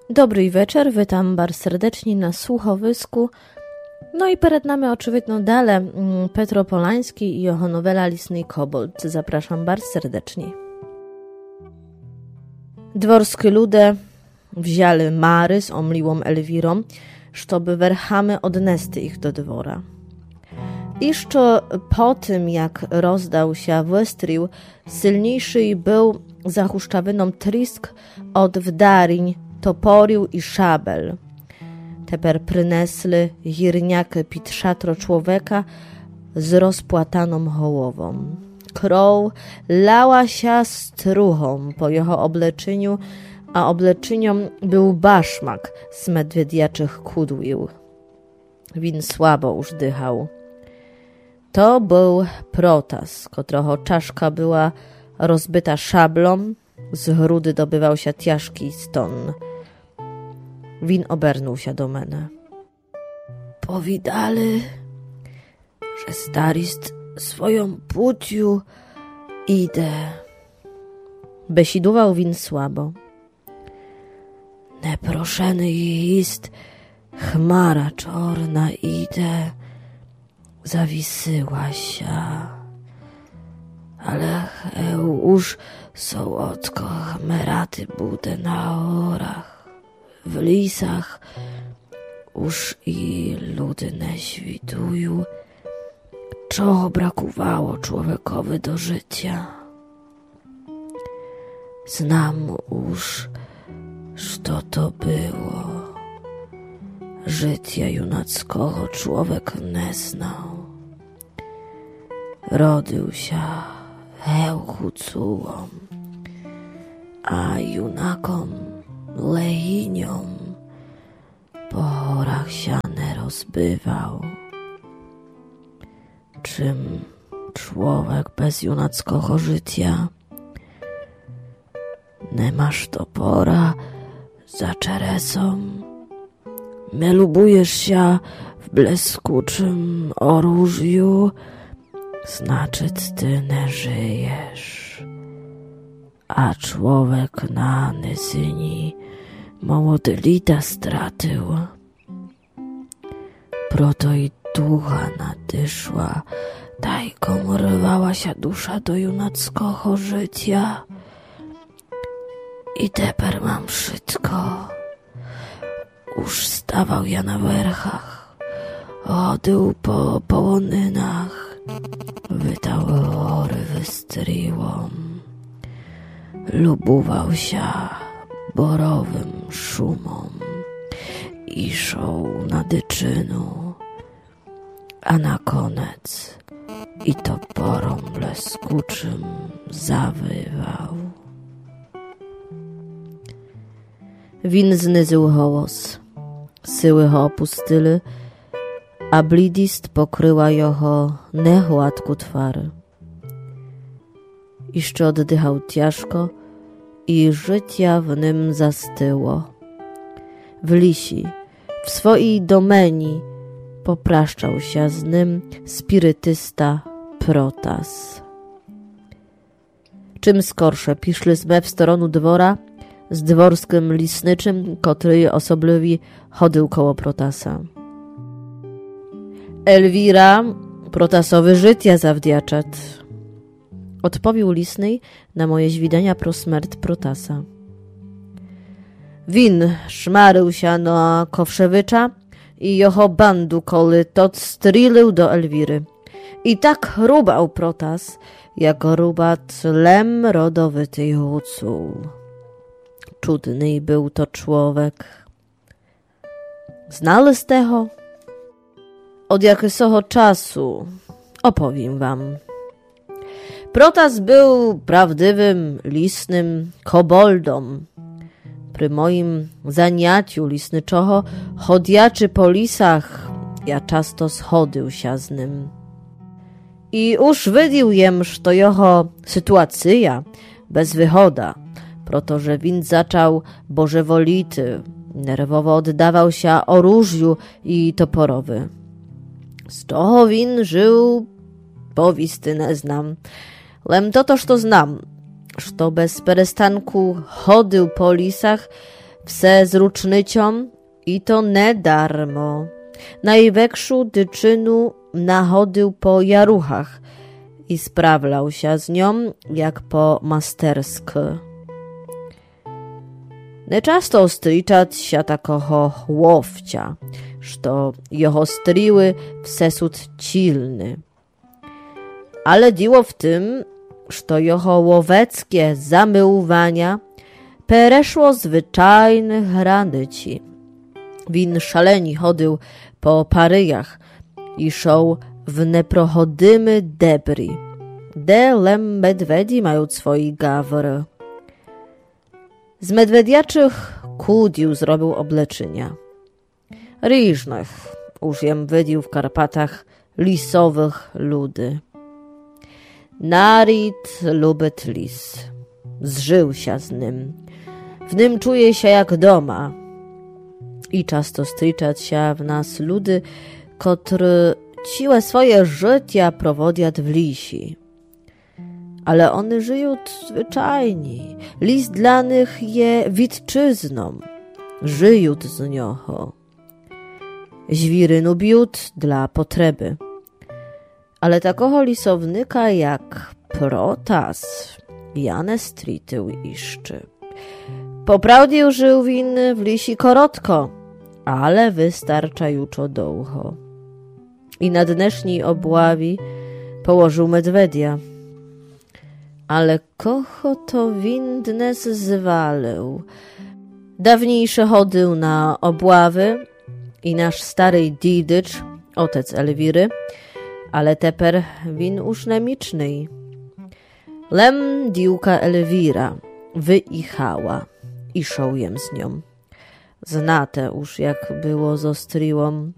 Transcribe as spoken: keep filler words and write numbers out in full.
Dobry wieczór, witam bardzo serdecznie na słuchowisku. No i przed nami oczywiście dalej Petro Polański i jego nowela Lisny kobold. Zapraszam bardzo serdecznie. Dworskie ludy wzięli Mary z omliłą Elwirą, żeby werchamy odnesty ich do dwora. Jeszcze po tym, jak rozdał się wystrył, silniejszy był za huszczawyną trysk od wdariń, toporił i szabel. Teper przynesli jirniakę pitrzatro człowieka z rozpłataną hołową. Krow lała się struchą po jego obleczeniu, a obleczynią był baszmak z medwiedjaczych kudł. Win słabo już dychał. To był Protas, którego czaszka była rozbyta szablą, z grudy dobywał się ciężki ston. Win obernął się do mnie. Powidali, że starist swoją płciu idę. Besidował Win słabo. Neproszeny jest, chmara czorna idę, zawisyła się. Ale już sołodko chmeraty budę na orach. W lisach już i ludy nie świtują, czego brakowało człowiekowi do życia. Znam już, co to było. Życia junackiego człowiek nie znał. Rodził się hełchucułą, a junakom lejinią po horach się nie rozbywał. Czym człowiek bez junackiego życia? Nie masz topora za czeresą, nie lubujesz się w bleskuczym orужju, znaczy ty nie żyjesz. A człowiek na nyzyni młody lita stratył. Proto i ducha nadyszła, tajką rwała się dusza do junackiego życia. I teper mam wszystko. Już stawał ja na werchach, chodził po połonynach, wytał hory wystryłom, lubował się borowym szumom i szał na dyczynu, a na koniec i toporą bleskuczym zawywał. Win znyzył hołos, syły ho opustyly, a blidist pokryła jeho nehładku twary. Jeszcze oddychał ciężko i życia w nim zastyło. W lisi, w swojej domeni popraszczał się z nim spirytysta Protas. Czym skorsze piszli sme w stronę dwora, z dworskim lisnyczym, który osobliwi chodził koło Protasa. Elwira Protasowy życia zawdziaczat, odpowiedział lisny na moje zwidania pro smert Protasa. Win szmarył się na Kowszewycza i jeho bandu, koli tot strylił do Elwiry. I tak rubał Protas, jak rubat lem rodowy tej hucu. Czudny był to człowiek. Znali z tego? Od jakiego czasu? Opowiem wam. Protas był prawdziwym, lisnym koboldom. Przy moim zaniaciu lisnyczoho, chodjaczy po lisach, ja często schodził się z nim. I już widział jem, że to jeho sytuacja bez wychoda, proto że win zaczął bożewolity, nerwowo oddawał się orужju i toporowy. Z toho win żył, powisty nie znam, lem to toż to znam, że bez perestanku chodził po lisach, wse zrucznyciom i to ne darmo. Najwekšu dyczynu nachodył po jaruchach i sprawlał się z nią jak po mastersk. Nečasto stričat się takoho chłowcia, što jeho striły wsesud cilny. Ale diło w tym, što jeho łoweckie zamyłwania pereszło zwyczajnych ranyci. Win szaleni chodył po paryjach i szał w neprochodymy debri, de lem medwedi mają swoi gawr. Z medwediaczych kudił zrobił obleczynia. Różnych już jem wydił w Karpatach lisowych ludy. Narid lubet lis. Zżył się z nim. W nim czuje się jak doma. I często striczać się w nas ludy, które ciłe swoje życia prowodziat w lisi. Ale one żyją zwyczajni. Lis dla nich je witczyzną. Żyją z niocho. Żwiry nubiut dla potrzeby. Ale takoho lisownyka jak Protas ja nie stritył iszczy. Poprawdzie żył win w lisi korotko, ale wystarczajuczo długo. I na dneszniej obławi położył medwedia. Ale kocho to win dnes zwalił. Dawniejsze chodył na obławy i nasz stary didycz, otec Elwiry, ale teper win już nemicznej. Lem diłka Elwira wyjechała i szał jem z nią. Znate już jak było z ostriłom.